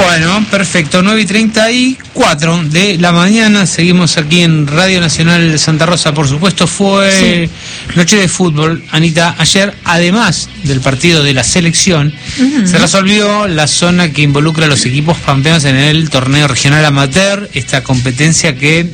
Bueno, perfecto, 9:34 de la mañana, seguimos aquí en Radio Nacional de Santa Rosa, por supuesto, fue noche de fútbol, Anita, ayer, además del partido de la selección, se resolvió la zona que involucra a los equipos pampeanos en el torneo regional amateur, esta competencia que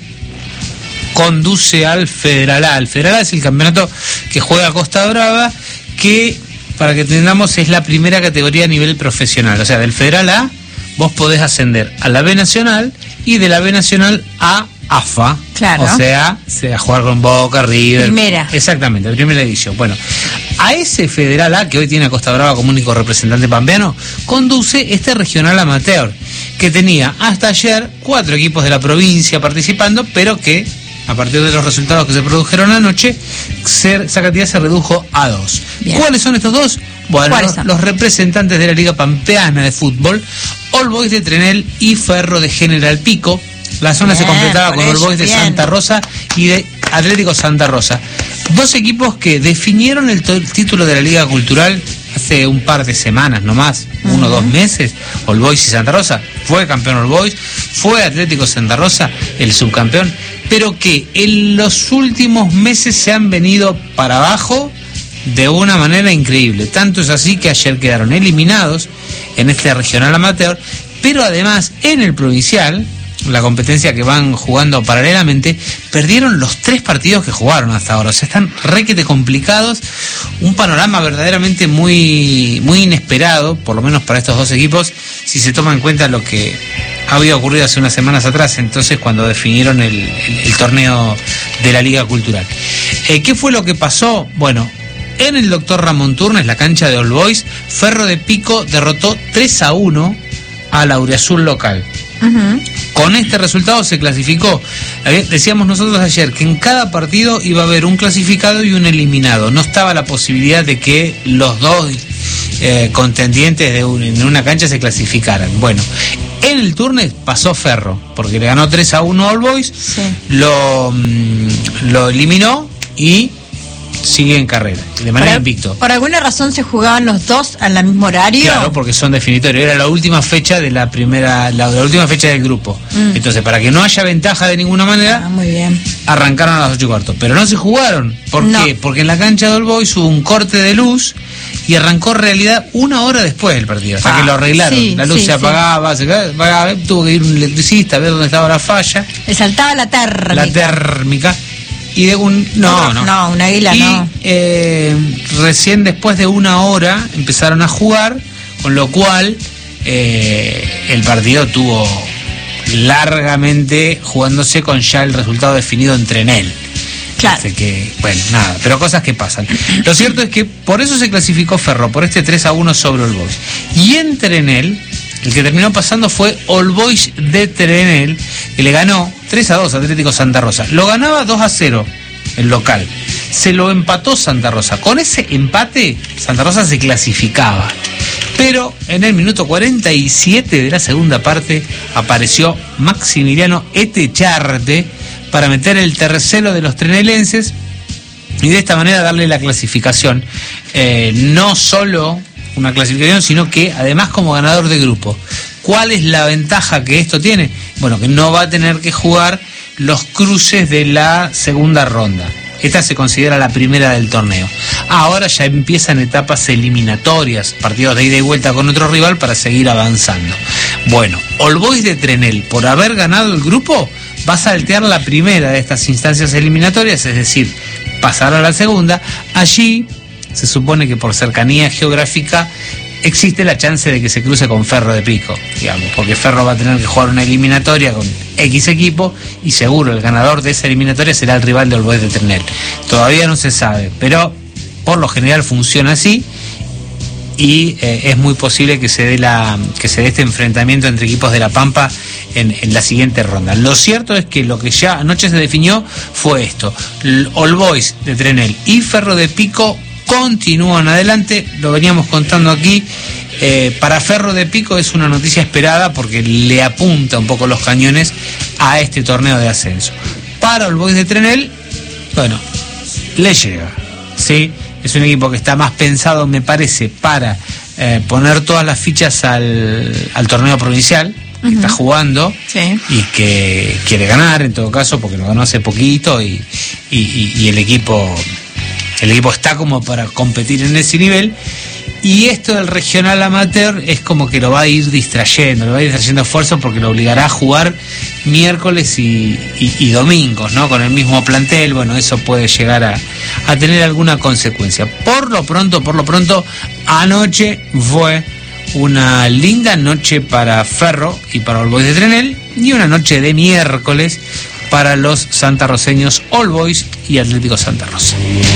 conduce al Federal A. El Federal A es el campeonato que juega Costa Brava, que, para que entendamos, es la primera categoría a nivel profesional, o sea, del Federal A vos podés ascender a la B Nacional y de la B Nacional a AFA. Claro. O sea, a jugar con Boca, River. Primera. Exactamente, primera división. Bueno, a ese Federal A, que hoy tiene a Costa Brava como único representante pampeano, conduce este regional amateur, que tenía hasta ayer 4 equipos de la provincia participando, pero que, a partir de los resultados que se produjeron anoche, esa cantidad se redujo a 2. Bien. ¿Cuáles son estos 2? Bueno, los representantes de la Liga Pampeana de Fútbol, All Boys de Trenel y Ferro de General Pico. La zona se completaba con All Boys de Santa Rosa y de Atlético Santa Rosa. 2 equipos que definieron el título de la Liga Cultural hace un par de semanas nomás, 1 o 2 meses. All Boys y Santa Rosa. Fue campeón All Boys, fue Atlético Santa Rosa el subcampeón, pero que en los últimos meses se han venido para abajo de una manera increíble. Tanto es así que ayer quedaron eliminados en este regional amateur, pero además en el provincial, la competencia que van jugando paralelamente, perdieron los 3 partidos que jugaron hasta ahora. O sea, están requete complicados, un panorama verdaderamente muy, muy inesperado, por lo menos para estos 2 equipos, si se toma en cuenta lo que había ocurrido hace unas semanas atrás, entonces cuando definieron el torneo de la Liga Cultural. ¿Qué fue lo que pasó? Bueno, en el Dr. Ramón Turnes, la cancha de All Boys, Ferro de Pico derrotó 3-1 a la Auriazul local. Con este resultado se clasificó. Decíamos nosotros ayer que en cada partido iba a haber un clasificado y un eliminado. No estaba la posibilidad de que los 2 contendientes en una cancha se clasificaran. Bueno, en el Turnes pasó Ferro, porque le ganó 3-1 a All Boys, lo eliminó y sigue en carrera, de manera invicto. ¿Por alguna razón se jugaban los 2 al mismo horario? Claro, porque son definitorios. Era la última fecha de la última fecha del grupo. Entonces, para que no haya ventaja de ninguna manera, muy bien, arrancaron a las 8:15. Pero no se jugaron. ¿Por qué? Porque en la cancha de All Boys hubo un corte de luz y arrancó en realidad 1 hora después del partido. Hasta que lo arreglaron. La luz se apagaba, tuvo que ir un electricista a ver dónde estaba la falla. Le saltaba la térmica. La térmica. Y de un un águila recién después de 1 hora empezaron a jugar, con lo cual el partido tuvo largamente jugándose con ya el resultado definido en Trenel. Claro. Así que, bueno, nada, pero cosas que pasan. Lo cierto es que por eso se clasificó Ferro, por este 3-1 sobre All Boys. Y en Trenel, el que terminó pasando fue All Boys de Trenel, que le ganó 3-2 a Atlético Santa Rosa. Lo ganaba 2-0 el local. Se lo empató Santa Rosa. Con ese empate, Santa Rosa se clasificaba. Pero en el minuto 47 de la segunda parte apareció Maximiliano Etecharte para meter el tercero de los trenelenses y de esta manera darle la clasificación. No solo una clasificación, sino que además como ganador de grupo. ¿Cuál es la ventaja que esto tiene? Bueno, que no va a tener que jugar los cruces de la segunda ronda. Esta se considera la primera del torneo. Ahora ya empiezan etapas eliminatorias, partidos de ida y vuelta con otro rival para seguir avanzando. Bueno, All Boys de Trenel, por haber ganado el grupo, va a saltear la primera de estas instancias eliminatorias, es decir, pasar a la segunda. Allí se supone que por cercanía geográfica existe la chance de que se cruce con Ferro de Pico, digamos, porque Ferro va a tener que jugar una eliminatoria con X equipo y seguro el ganador de esa eliminatoria será el rival de All Boys de Trenel. Todavía no se sabe, pero por lo general funciona así y es muy posible que se dé este enfrentamiento entre equipos de La Pampa en la siguiente ronda. Lo cierto es que lo que ya anoche se definió fue esto: All Boys de Trenel y Ferro de Pico continúan adelante. Lo veníamos contando aquí. Para Ferro de Pico es una noticia esperada porque le apunta un poco los cañones a este torneo de ascenso. Para All Boys de Trenel, bueno, le llega, ¿sí? Es un equipo que está más pensado, me parece, para poner todas las fichas al torneo provincial que está jugando, y que quiere ganar en todo caso, porque lo ganó hace poquito, y el equipo está como para competir en ese nivel. Y esto del regional amateur es como que lo va a ir distrayendo, lo va a ir haciendo esfuerzos, porque lo obligará a jugar miércoles y domingos, ¿no? Con el mismo plantel. Bueno, eso puede llegar a tener alguna consecuencia. Por lo pronto, anoche fue una linda noche para Ferro y para All Boys de Trenel, y una noche de miércoles para los santarroceños All Boys y Atlético Santa Rosa.